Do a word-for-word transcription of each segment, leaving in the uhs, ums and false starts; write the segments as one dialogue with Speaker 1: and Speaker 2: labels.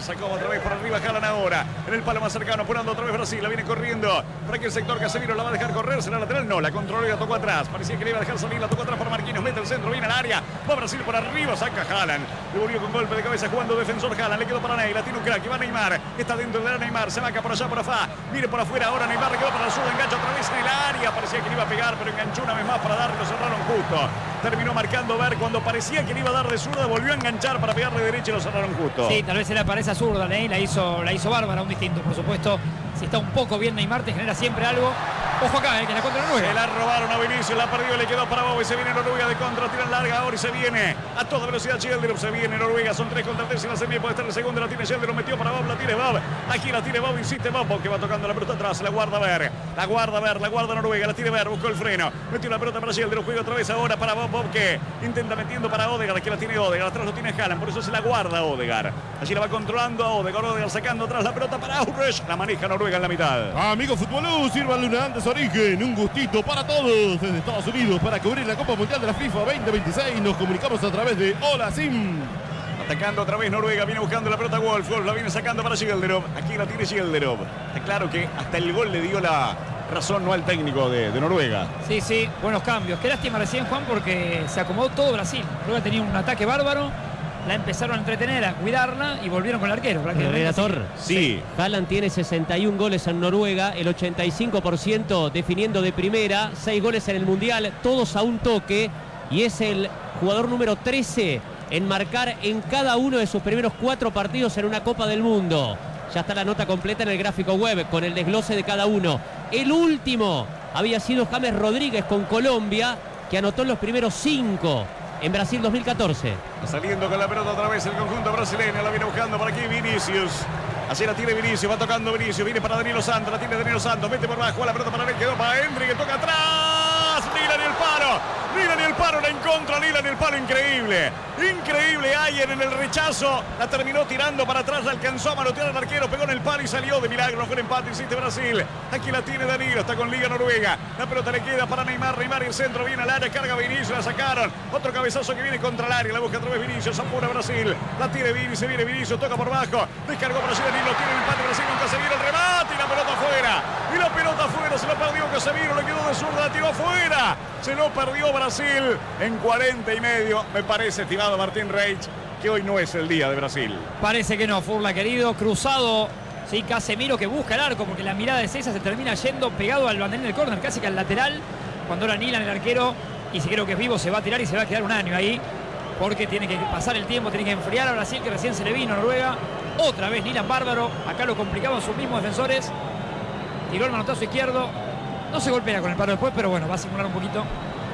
Speaker 1: sacó otra vez por arriba Haaland ahora. En el palo más cercano, apurando otra vez Brasil. La viene corriendo. Para que el sector Casemiro la va a dejar correr. Será lateral. No, la controló y la tocó atrás. Parecía que le iba a dejar salir. La tocó atrás para Marquinhos. Mete el centro. Viene al área. Va Brasil por arriba. Saca Haaland. Devolvió con golpe de cabeza jugando defensor Haaland. Le quedó para Ney. La tiene un crack. Y va Neymar. Está dentro de la Neymar. Se vaca por allá, por afuera. Mire por afuera. Ahora Neymar le quedó para el sur. Engancha otra vez en el área. Parecía que le iba a pegar, pero enganchó una vez más para darle. Lo cerraron justo. Terminó marcando Ver cuando parecía que le iba a dar de zurda. Volvió a enganchar para pegarle derecha y lo cerraron justo.
Speaker 2: Sí, tal vez era para esa zurda. Ney la hizo, la hizo bárbara. Un distinto, por supuesto. Si está un poco bien Neymar, te genera siempre algo. Ojo acá, eh, que la contra Noruega.
Speaker 1: Se la robaron a Vinicius, la perdió, le quedó para Bobo y se viene Noruega de contra, tiran larga ahora y se viene a toda velocidad Schjelderup, se viene Noruega, son tres contra tres en la semi, puede estar el segundo, la tiene Schjelderup, metió para Bob, la tiene Bob, aquí la tiene Bob, insiste Bob, que va tocando la pelota atrás, la guarda Ver, la guarda Ver, la guarda Noruega, la tiene Ver, buscó el freno, metió la pelota para Schjelderup, juega otra vez ahora para Bob, Bob que intenta metiendo para Odegaard, aquí la tiene Odegaard, atrás lo tiene Haaland, por eso se la guarda Odegaard, allí la va controlando a Odegaard, Odegaard sacando atrás la pelota para Aurich, la maneja Noruega en la mitad.
Speaker 3: Amigo Futbolú, sírvanle una antes origen, un gustito para todos desde Estados Unidos para cubrir la Copa Mundial de la FIFA veinte veintiséis. Nos comunicamos a través de Hola Sim.
Speaker 1: Atacando otra vez Noruega, viene buscando la pelota Wolf, Wolf la viene sacando para Schjelderup, aquí la tiene Schjelderup. Está claro que hasta el gol le dio la razón no al técnico de, de Noruega.
Speaker 2: Sí, sí, buenos cambios. Qué lástima recién, Juan, porque se acomodó todo Brasil. Noruega tenía un ataque bárbaro. La empezaron a entretener, a cuidarla y volvieron con el arquero.
Speaker 4: Relator,
Speaker 1: sí.
Speaker 4: Haaland tiene sesenta y un goles en Noruega, el ochenta y cinco por ciento definiendo de primera, seis goles en el Mundial, todos a un toque, y es el jugador número trece en marcar en cada uno de sus primeros cuatro partidos en una Copa del Mundo. Ya está la nota completa en el gráfico web con el desglose de cada uno. El último había sido James Rodríguez con Colombia, que anotó en los primeros cinco. En Brasil dos mil catorce.
Speaker 1: Saliendo con la pelota otra vez el conjunto brasileño. La viene buscando por aquí Vinicius. Así la tiene Vinicius. Va tocando Vinicius. Viene para Danilo Santos. La tiene Danilo Santos. Mete por abajo. La pelota para él. Quedó para Endrick. Que toca atrás. Milan y el palo. Milan y el palo. La en contra. Milan y el palo. Increíble. Increíble. Ayer en el rechazo. La terminó tirando para atrás. La alcanzó a manotear al arquero. Pegó en el palo y salió de milagro. Fue el empate. Insiste Brasil. Aquí la tiene Danilo. Está con Liga Noruega. La pelota le queda para Neymar. Neymar y el centro. Viene al área. Carga Vinicius. La sacaron. Otro cabezazo que viene contra el área. La busca otra vez Vinicius. Apura Brasil. La tiene Vinicius. Se viene Vinicius. Toca por bajo. Descargó Brasil. Danilo tiene el empate. Brasil con Casemiro. El remate. Y la pelota afuera. Y la pelota afuera. Se lo perdió Casemiro. Le quedó de zurda. La tiró afuera. Se lo perdió Brasil en cuarenta y medio. Me parece, estimado Martín Reich, que hoy no es el día de Brasil.
Speaker 2: Parece que no, Furla, querido. Cruzado, sí, Casemiro que busca el arco porque la mirada de César se termina yendo pegado al banderín del córner, casi que al lateral. Cuando ahora Nilan, el arquero, y si creo que es vivo, se va a tirar y se va a quedar un año ahí. Porque tiene que pasar el tiempo, tiene que enfriar a Brasil, que recién se le vino a Noruega. Otra vez Nilan bárbaro. Acá lo complicaban sus mismos defensores. Tiró el manotazo izquierdo. No se golpea con el palo después, pero bueno, va a simular un poquito.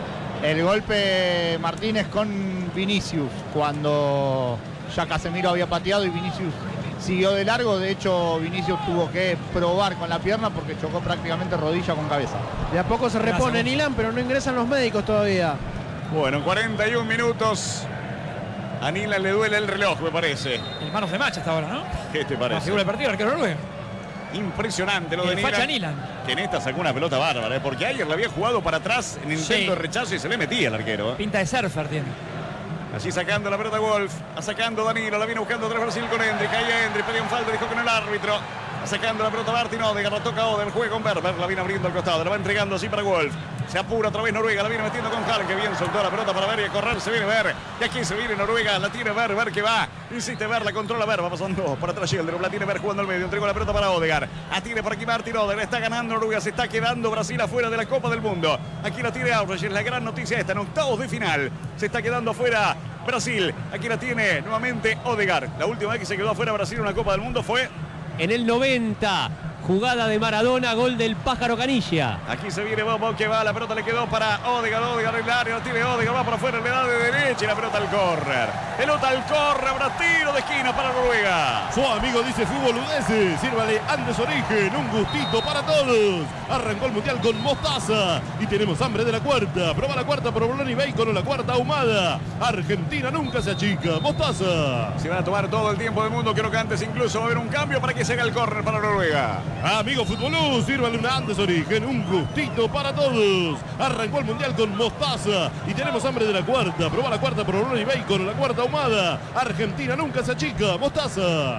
Speaker 5: El golpe Martínez con Vinicius, cuando ya Casemiro había pateado y Vinicius siguió de largo. De hecho, Vinicius tuvo que probar con la pierna porque chocó prácticamente rodilla con cabeza.
Speaker 6: De a poco se repone Nilan, pero no ingresan los médicos todavía.
Speaker 1: Bueno, cuarenta y un minutos. A Nilan le duele el reloj, me parece.
Speaker 2: El manos de match hasta ahora, ¿no?
Speaker 1: ¿Qué te
Speaker 2: La
Speaker 1: parece?
Speaker 2: figura del partido, el arquero noruego.
Speaker 1: Impresionante lo
Speaker 2: Y
Speaker 1: de
Speaker 2: el facha
Speaker 1: Nilan,
Speaker 2: Nilan.
Speaker 1: que en esta sacó una pelota bárbara, ¿eh? Porque ayer le había jugado para atrás en intento
Speaker 2: Sí.
Speaker 1: de rechazo y se le metía el arquero, ¿eh?
Speaker 2: Pinta de surfer tiene.
Speaker 1: Así sacando la pelota Wolf, a sacando Danilo, la viene buscando otra Brasil con Endrick, ahí Endrick, pedía un falta, dijo con el árbitro, a sacando la pelota Martin Odegaard, la toca Odegaard, juega con Berber, la viene abriendo al costado, la va entregando así para Wolf, se apura otra vez Noruega, la viene metiendo con Haaland, que bien soltó la pelota para Ver y a correr, se viene Ver, y aquí se viene Noruega, la tiene Ver, Ver que va, insiste Ver, la controla Ver, va pasando por atrás Schjelderup, la tiene Ver jugando al medio, entregó la pelota para Odegaard, la tiene por aquí Martin Odegaard, está ganando Noruega, se está quedando Brasil afuera de la Copa del Mundo, aquí la tiene Aurich, es la gran noticia esta, en octavos de final, se está quedando afuera Brasil, aquí la tiene nuevamente Odegaard, la última vez que se quedó afuera Brasil en una Copa del Mundo fue
Speaker 4: en el noventa. Jugada de Maradona, gol del Pájaro Canilla.
Speaker 1: Aquí se viene Bobo que va, la pelota le quedó para Odegaard, Odegaard en el área, la tiene Odegaard, va por afuera, le da de derecha y la pelota al córner. Pelota al córner, habrá tiro de esquina para Noruega.
Speaker 3: Su amigo dice fútbol udese, sírvale Andes Origen, un gustito para todos. Arrancó el Mundial con mostaza y tenemos hambre de la cuarta. Proba la cuarta provolone y bacon o la cuarta ahumada. Argentina nunca se achica, mostaza.
Speaker 1: Se van a tomar todo el tiempo del mundo, creo que antes incluso va a haber un cambio para que se haga el córner para Noruega.
Speaker 3: Amigo Futbolú, sírvale una Andes Origen, un gustito para todos. Arrancó el Mundial con mostaza y tenemos hambre de la cuarta. Proba la cuarta provolone y bacon o la cuarta ahumada. Argentina nunca se achica, mostaza.